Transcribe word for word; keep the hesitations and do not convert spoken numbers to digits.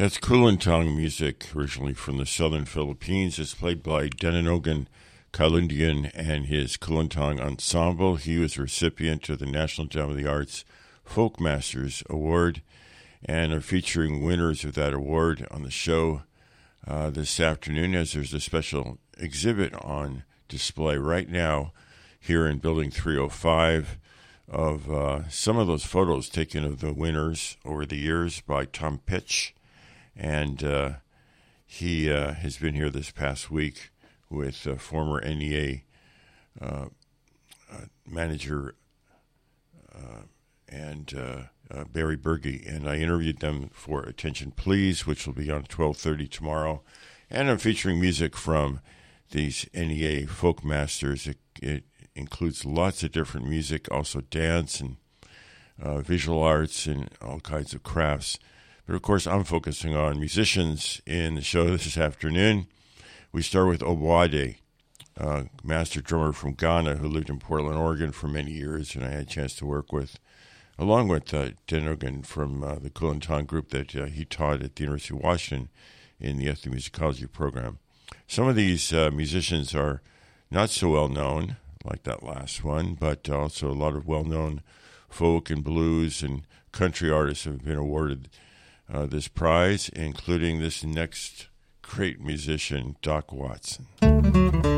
That's Kulintang music, originally from the southern Philippines. It's played by Denanogan Kalundian and his Kulintang Ensemble. He was a recipient of the National Endowment of the Arts Folk Masters Award and are featuring winners of that award on the show uh, this afternoon, as there's a special exhibit on display right now here in Building three oh five of uh, some of those photos taken of the winners over the years by Tom Pitch. And uh, he uh, has been here this past week with uh, former N E A uh, uh, manager uh, and uh, uh, Barry Berge. And I interviewed them for Attention Please, which will be on twelve thirty tomorrow. And I'm featuring music from these N E A folk masters. It, it includes lots of different music, also dance and uh, visual arts and all kinds of crafts. But, of course, I'm focusing on musicians in the show this afternoon. We start with Obwade, a master drummer from Ghana who lived in Portland, Oregon for many years, and I had a chance to work with, along with uh, Denogan from uh, the Kulintang group that uh, he taught at the University of Washington in the ethnomusicology program. Some of these uh, musicians are not so well known, like that last one, but also a lot of well-known folk and blues and country artists have been awarded Uh, this prize, including this next great musician, Doc Watson.